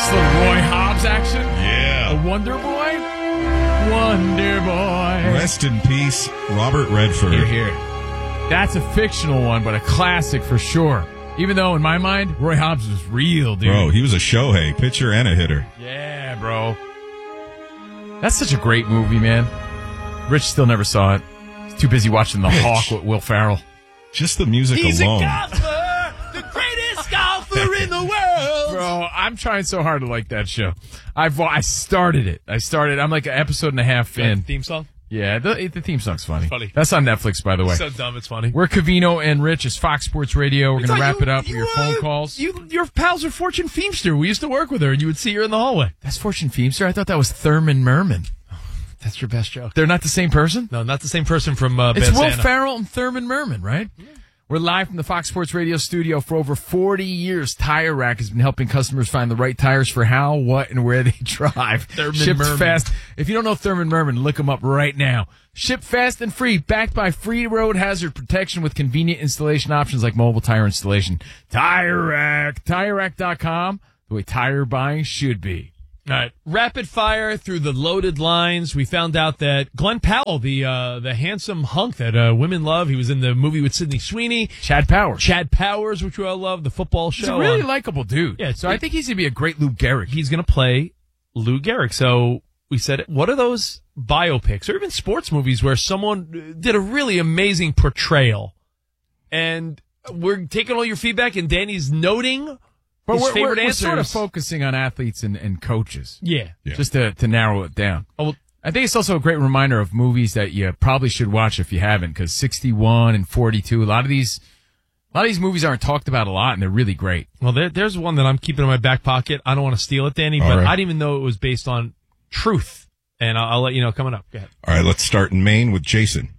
Nice little Roy Hobbs action. Yeah. The Wonder Boy. Wonder Boy. Rest in peace, Robert Redford. Here. That's a fictional one, but a classic for sure. Even though, in my mind, Roy Hobbs was real, dude. Bro, he was a Shohei, pitcher and a hitter. Yeah, bro. That's such a great movie, man. Rich still never saw it. He's too busy watching The Hawk with Will Ferrell. Just the music He's alone. a golfer, the greatest golfer in the world. Bro, I'm trying so hard to like that show. I started it. I'm like an episode and a half in. Theme song? Yeah, the theme song's funny. It's funny. That's on Netflix, by the way. So dumb, it's funny. We're Covino and Rich. It's Fox Sports Radio. We're going to wrap it up with your phone calls. Your pals are Fortune Feimster. We used to work with her, and you would see her in the hallway. That's Fortune Feimster? I thought that was Thurman Merman. That's your best joke. They're not the same person? No, not the same person from It's Will Bandana. Ferrell and Thurman Merman, right? Yeah. We're live from the Fox Sports Radio studio. For over 40 years, Tire Rack has been helping customers find the right tires for how, what, and where they drive. Shipped fast. If you don't know Thurman Merman, look him up right now. Shipped fast and free, backed by free road hazard protection with convenient installation options like mobile tire installation. Tire Rack. TireRack.com, the way tire buying should be. All right. Rapid fire through the loaded lines. We found out that Glenn Powell, the handsome hunk that women love, he was in the movie with Sydney Sweeney. Chad Powers, which we all love, the football show. He's a really likable dude. Yeah, so I think he's going to be a great Lou Gehrig. He's going to play Lou Gehrig. So we said, what are those biopics or even sports movies where someone did a really amazing portrayal? And we're taking all your feedback, and Danny's noting his favorite answers. We're sort of focusing on athletes and coaches. Yeah. Just to narrow it down. Oh, well, I think it's also a great reminder of movies that you probably should watch if you haven't, because 61 and 42, a lot of these movies aren't talked about a lot, and they're really great. Well, there's one that I'm keeping in my back pocket. I don't want to steal it, Danny, but I didn't even know it was based on truth. And I'll let you know coming up. Go ahead. All right, let's start in Maine with Jason.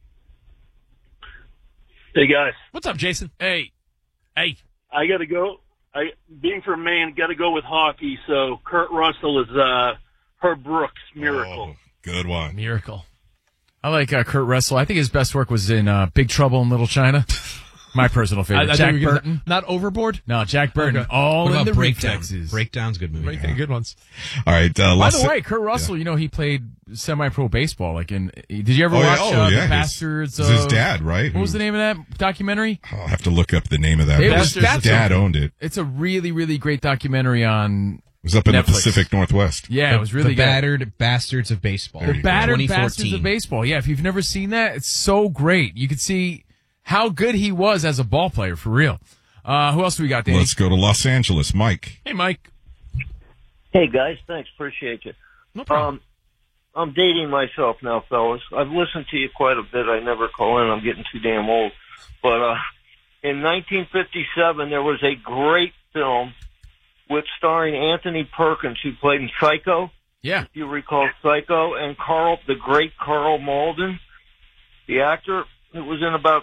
Hey, guys. What's up, Jason? Hey. I got to go. Being from Maine, got to go with hockey. So Kurt Russell is Herb Brooks, Miracle. Oh, good one. Miracle. I like Kurt Russell. I think his best work was in Big Trouble in Little China. My personal favorite. Jack Burton. Not Overboard? No, Jack Burton. Okay. All in the Breakdowns. Breakdown's good movie. Good ones. All right. By the way, Kurt Russell, he played semi-pro baseball. Did you ever watch The Bastards? His dad, right? What was the name of that documentary? I'll have to look up the name of that. His dad owned it. It's a really, really great documentary on It was up in Netflix. The Pacific Northwest. Yeah, it was really good. The Battered Bastards of Baseball. The Battered Bastards of Baseball. Yeah, if you've never seen that, it's so great. You could see how good he was as a ball player, for real. Who else do we got, Danny? Let's go to Los Angeles. Mike. Hey, Mike. Hey, guys. Thanks. Appreciate you. No problem. I'm dating myself now, fellas. I've listened to you quite a bit. I never call in. I'm getting too damn old. But in 1957, there was a great film with starring Anthony Perkins, who played in Psycho. Yeah. If you recall Psycho, and the great Carl Malden, the actor. It was in about,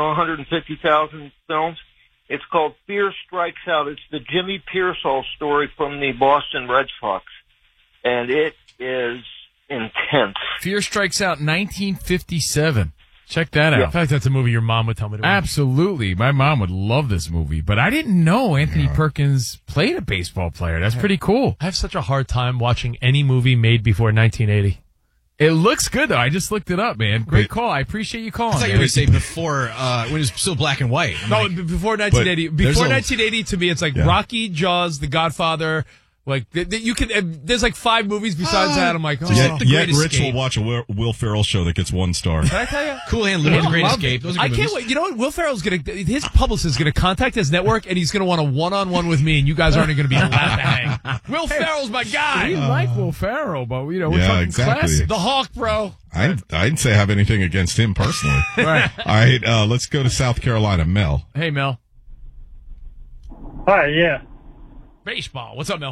150,000 films. It's called Fear Strikes Out. It's the Jimmy Pearsall story from the Boston Red Sox. And it is intense. Fear Strikes Out, 1957. Check that out. I feel like that's a movie your mom would tell me to watch. Absolutely. My mom would love this movie, but I didn't know Anthony Perkins played a baseball player. That's pretty cool. I have such a hard time watching any movie made before 1980. It looks good, though. I just looked it up, man. Great call. I appreciate you calling. I thought you were going to say before, when it was still black and white. Before 1980. Before 1980, to me, it's like Rocky, Jaws, The Godfather. Like, you can, there's like 5 movies besides that. I'm like, Yet Rich will watch a Will Ferrell show that gets 1 star. Can I tell you? Cool Hand Luke, The Great Escape. Those are good I can't movies. wait. You know what? Will Ferrell's his publicist is going to contact his network, and he's going to want a one-on-one with me, and you guys aren't going to be allowed to hang. Will Ferrell's my guy. We like Will Ferrell, but, we're talking classics. The Hawk, bro. I didn't say I have anything against him personally. Right. All right, let's go to South Carolina. Mel. Hey, Mel. Hi, yeah. Baseball. What's up, Mel?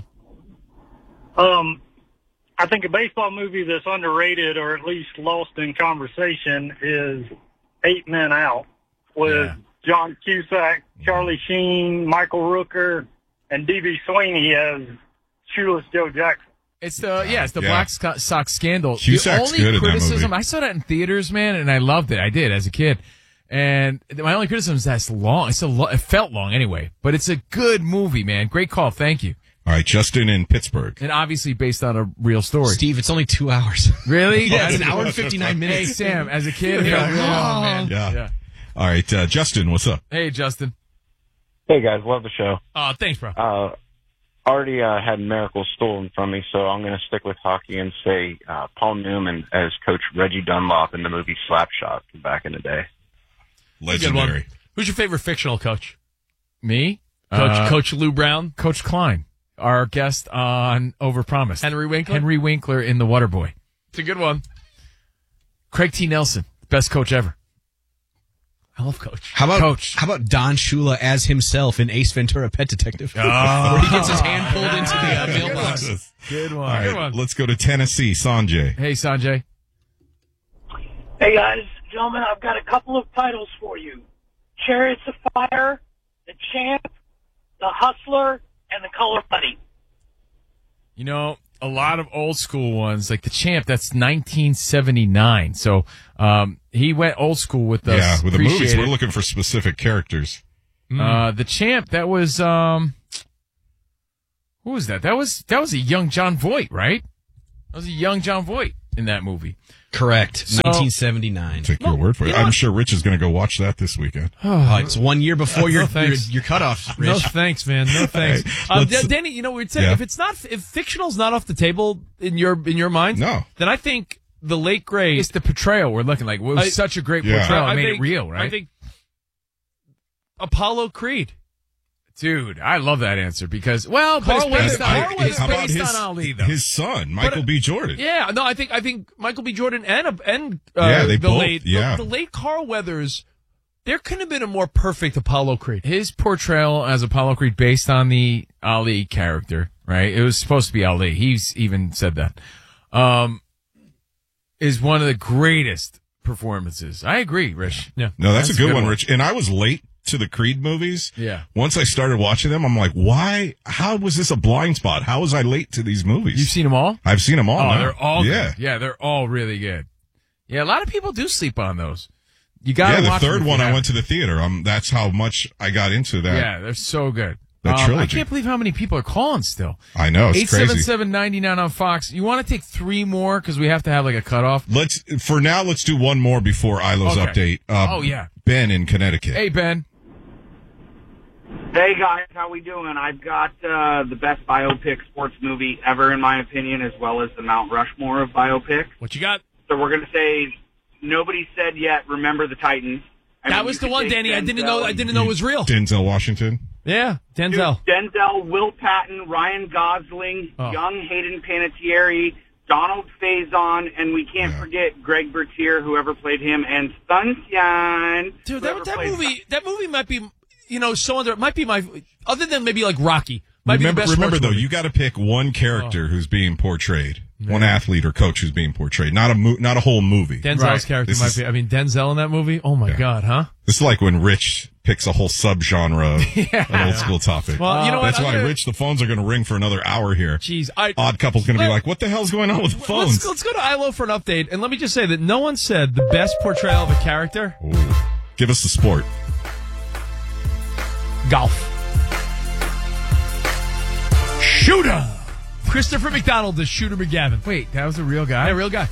I think a baseball movie that's underrated or at least lost in conversation is 8 Men Out with John Cusack, Charlie Sheen, Michael Rooker, and D.B. Sweeney as Shoeless Joe Jackson. It's the Black Sox Scandal. Cusack's the good only in that criticism, movie. I saw that in theaters, man, and I loved it. I did as a kid. And my only criticism is that's long. It felt long anyway, but it's a good movie, man. Great call. Thank you. All right, Justin in Pittsburgh. And obviously based on a real story. Steve, it's only 2 hours. Really? Yeah, it's an hour and 59 minutes. Hey, Sam, as a kid. Yeah. Oh, man. Yeah. All right, Justin, what's up? Hey, Justin. Hey guys, love the show. Thanks, bro. Already had Miracle stolen from me, so I'm going to stick with hockey and say Paul Newman as Coach Reggie Dunlop in the movie Slapshot from back in the day. Legendary. Who's your favorite fictional coach? Me? Coach Lou Brown? Coach Klein, our guest on Overpromised. Henry Winkler? Henry Winkler in The Waterboy. It's a good one. Craig T. Nelson, best coach ever. I love Coach. How about Coach. How about Don Shula as himself in Ace Ventura: Pet Detective, where he gets his hand pulled into the mailbox? Good one. All right, Good one. let's go to Tennessee. Sanjay. Hey, Sanjay. Hey guys, gentlemen, I've got a couple of titles for you. Chariots of Fire, The Champ, The Hustler, and The Color Buddy. You know, a lot of old school ones, like The Champ, that's 1979. So he went old school with us. Yeah, with the Appreciate movies, it. we're looking for specific characters. The Champ, that was who was that? That was a young John Voight, right? That was a young John Voight in that movie. Correct. 1979. Take your word for it. I'm sure Rich is going to go watch that this weekend. It's 1 year before your thanks. your cutoff, Rich. No thanks, man. No thanks. Danny, you know, we'd say Yeah. if fictional's not off the table in your mind, No. then I think the late great. It's the portrayal we're looking like. It was such a great portrayal. I It made think, it real, right? I think Apollo Creed. Dude, I love that answer because, well, but Carl it's based, Weathers- on, Carl it's How about based his, on Ali, though. his son, Michael B. Jordan? Yeah, no, I think Michael B. Jordan and Yeah, they the both, late yeah. the late Carl Weathers. There couldn't have been a more perfect Apollo Creed. His portrayal as Apollo Creed based on the Ali character, right? It was supposed to be Ali. He's even said that. Is one of the greatest performances. I agree, Rich. Yeah. No, that's a good one, Rich. And I was late to the Creed movies. Yeah. Once I started watching them, I'm like, why? How was this a blind spot? How was I late to these movies? You've seen them all? I've seen them all. Oh, now. they're all yeah. good. Yeah, they're all really good. Yeah, a lot of people do sleep on those. You got to Yeah, watch the third them if one you I haven't. went to the theater. That's how much I got into that. Yeah, they're so good. That I trilogy. can't believe how many people are calling still. I know, it's crazy. 877-99 on Fox. You want to take three more because we have to have like a cutoff? Let's do one more before Ilo's Okay. update. Ben in Connecticut. Hey, Ben. Hey guys, how we doing? I've got the best biopic sports movie ever, in my opinion, as well as the Mount Rushmore of biopic. What you got? So we're going to say Nobody Said Yet, Remember the Titans. That was the one, Danny. I didn't know it was real. Denzel Washington. Yeah, Denzel. Dude, Denzel, Will Patton, Ryan Gosling, young Hayden Panettiere, Donald Faison, and we can't forget Greg Bertier, whoever played him, and Sunshine. Dude, that movie might be, so under. It might be my, other than maybe like Rocky. Might be the best Remember sports though, movie. you got to pick one character who's being portrayed, one athlete or coach who's being portrayed, not a whole movie. Denzel's character might be. I mean, Denzel in that movie. Oh my God, huh? This is like when Rich picks a whole subgenre of an old school topic. Well, you know what? That's why, Rich, the phones are going to ring for another hour here. Jeez, Odd Couple's going to be like, what the hell's going on with the phones? Let's go to ILO for an update, and let me just say that no one said the best portrayal of a character. Ooh. Give us the sport. Golf. Shooter. Christopher McDonald as Shooter McGavin. Wait, that was a real guy? Hey, real guy.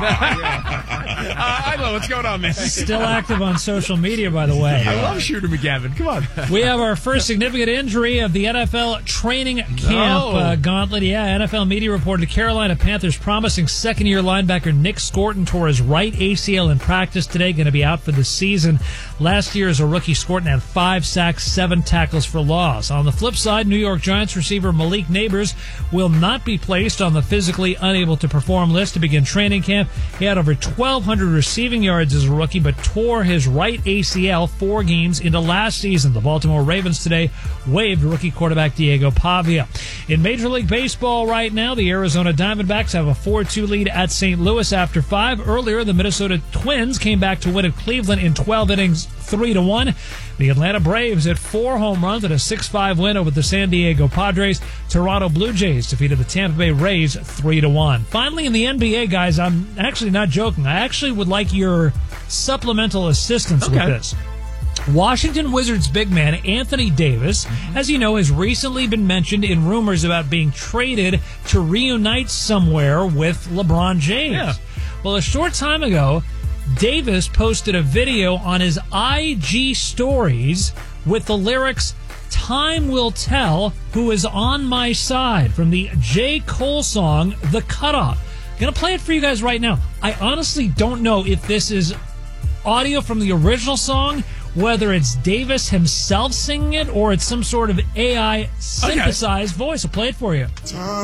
ILO, what's going on, man? Still active on social media, by the way. I love Shooter McGavin. Come on. We have our first significant injury of the NFL training camp gauntlet. Yeah, NFL media reported Carolina Panthers promising second-year linebacker Nick Scorton tore his right ACL in practice today, going to be out for the season. Last year as a rookie, Scorton had 5 sacks, 7 tackles for loss. On the flip side, New York Giants receiver Malik Neighbors will not be placed on the physically unable to perform list to begin training camp. He had over 1,200 receiving yards as a rookie, but tore his right ACL 4 games into last season. The Baltimore Ravens today waived rookie quarterback Diego Pavia. In Major League Baseball right now, the Arizona Diamondbacks have a 4-2 lead at St. Louis after 5. Earlier, the Minnesota Twins came back to win at Cleveland in 12 innings, 3-1. The Atlanta Braves hit 4 home runs at a 6-5 win over the San Diego Padres. Toronto Blue Jays defeated the Tampa Bay Rays 3-1. Finally, in the NBA, guys, I'm actually not joking. I actually would like your supplemental assistance with this. Washington Wizards big man Anthony Davis, as you know, has recently been mentioned in rumors about being traded to reunite somewhere with LeBron James. Yeah. Well, a short time ago, Davis posted a video on his IG stories with the lyrics, "Time will tell who is on my side," from the J. Cole song, The Cutoff. I'm going to play it for you guys right now. I honestly don't know if this is audio from the original song, whether it's Davis himself singing it, or it's some sort of AI synthesized voice. I'll play it for you.